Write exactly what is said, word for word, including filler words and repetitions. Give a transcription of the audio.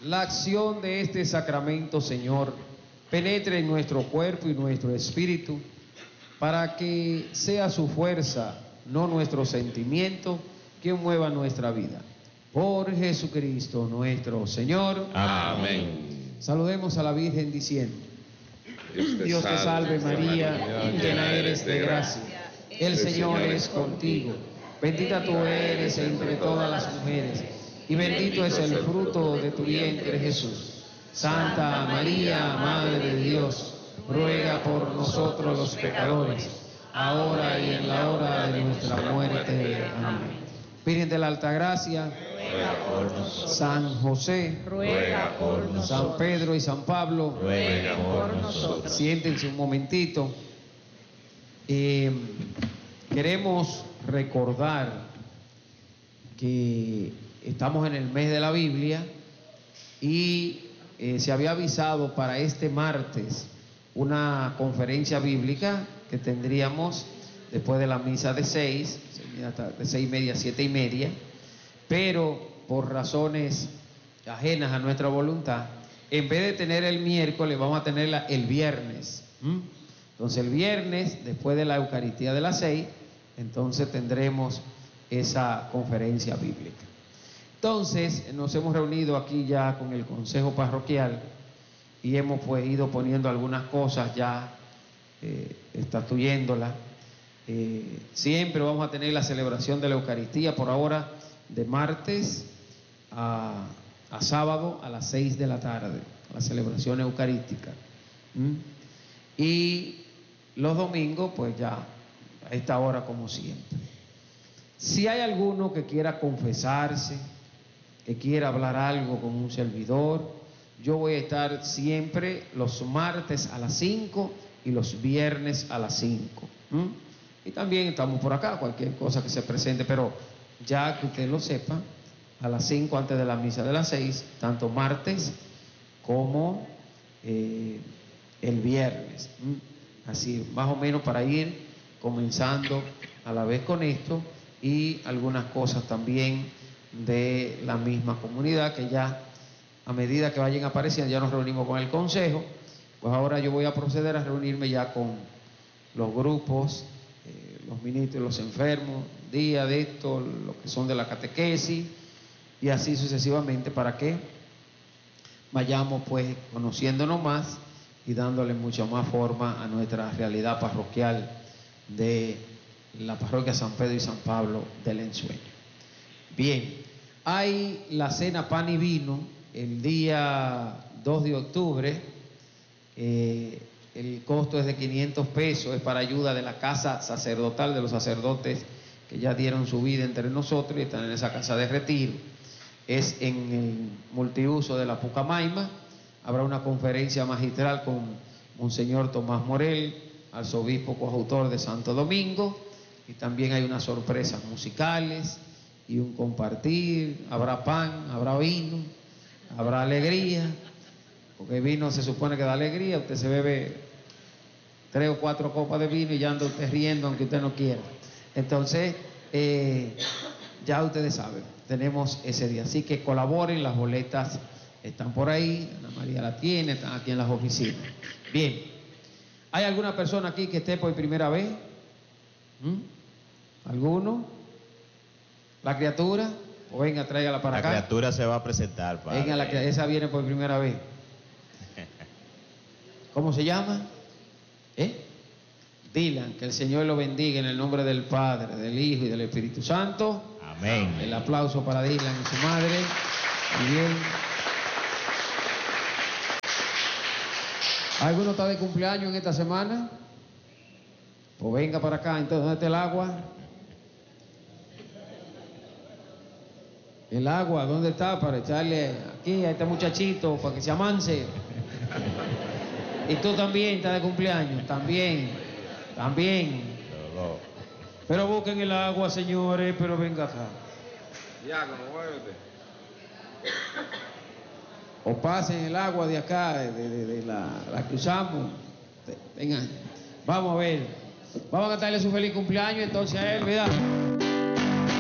la acción de este sacramento, Señor, penetre en nuestro cuerpo y nuestro espíritu, para que sea su fuerza, no nuestro sentimiento, que mueva nuestra vida. Por Jesucristo nuestro Señor. Amén. Saludemos a la Virgen diciendo: Dios te, Dios te salve, salve María, llena eres de gracia. El Señor es contigo. Bendita tú eres entre todas las mujeres, y bendito es el fruto de tu vientre, Jesús. Santa María, Madre de Dios, ruega por nosotros los pecadores, ahora y en la hora de nuestra muerte. Amén. Virgen de la Altagracia, ruega por nosotros. San José, ruega por nosotros. San Pedro y San Pablo, ruega por nosotros. Siéntense un momentito. Eh, queremos recordar que estamos en el mes de la Biblia y eh, se había avisado para este martes una conferencia bíblica que tendríamos después de la misa de seis, de seis y media a siete y media, pero por razones ajenas a nuestra voluntad, en vez de tener el miércoles, vamos a tenerla el viernes. ¿Mm? Entonces el viernes, después de la Eucaristía de las seis, entonces tendremos esa conferencia bíblica. Entonces nos hemos reunido aquí ya con el Consejo Parroquial y hemos pues ido poniendo algunas cosas ya, eh, estatuyéndolas. Eh, siempre vamos a tener la celebración de la Eucaristía, por ahora de martes a, a sábado a las seis de la tarde, la celebración eucarística. ¿Mm? Y los domingos pues ya a esta hora como siempre. Si hay alguno que quiera confesarse, que quiera hablar algo con un servidor, yo voy a estar siempre los martes a las cinco y los viernes a las cinco. ¿Mm? Y también estamos por acá, cualquier cosa que se presente, pero ya que usted lo sepa, a las cinco antes de la misa de las seis, tanto martes como eh, el viernes. ¿Mm? Así, más o menos para ir comenzando a la vez con esto y algunas cosas también de la misma comunidad que ya a medida que vayan apareciendo, ya nos reunimos con el consejo, pues ahora yo voy a proceder a reunirme ya con los grupos, eh, los ministros, los enfermos, día de esto, los que son de la catequesis y así sucesivamente para que vayamos pues conociéndonos más y dándole mucha más forma a nuestra realidad parroquial de la parroquia San Pedro y San Pablo del Ensueño. Bien, hay la cena pan y vino el día dos de octubre, eh, el costo es de quinientos pesos, es para ayuda de la casa sacerdotal, de los sacerdotes que ya dieron su vida entre nosotros y están en esa casa de retiro. Es en el multiuso de la Pucamaima. Habrá una conferencia magistral con Monseñor Tomás Morel, arzobispo coautor de Santo Domingo, y también hay unas sorpresas musicales y un compartir, habrá pan, habrá vino, habrá alegría, porque el vino se supone que da alegría. Usted se bebe tres o cuatro copas de vino y ya anda usted riendo aunque usted no quiera. Entonces, eh, ya ustedes saben, tenemos ese día, así que colaboren, las boletas están por ahí, Ana María la tiene, están aquí en las oficinas. Bien, ¿hay alguna persona aquí que esté por primera vez? ¿Mm? ¿Alguno? ¿La criatura? O venga, tráigala para la acá. La criatura se va a presentar, padre. Venga, la, esa viene por primera vez. ¿Cómo se llama? ¿Eh? Dylan, que el Señor lo bendiga en el nombre del Padre, del Hijo y del Espíritu Santo. Amén. El aplauso para Dylan y su madre. Muy bien. ¿Alguno está de cumpleaños en esta semana? Pues venga para acá. Entonces, ¿dónde está el agua? El agua, ¿dónde está? Para echarle aquí a este muchachito, para que se amance. Y tú también estás de cumpleaños, también, también. Pero busquen el agua, señores, pero venga acá. Ya, como muévete. O pasen el agua de acá, de, de, de la, la que usamos. Vengan, vamos a ver. Vamos a cantarle su feliz cumpleaños entonces a él, ¿verdad?